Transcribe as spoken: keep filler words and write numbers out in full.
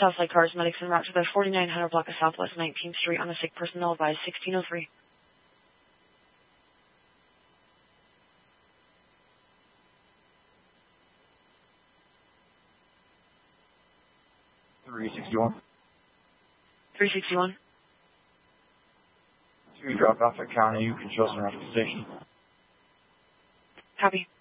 Southside Cars, medics en route to the forty-nine hundred block of Southwest nineteenth Street on a sick personnel advised sixteen oh three. three sixty-one. three sixty-one. Two dropped off at County. You can show some station. Copy.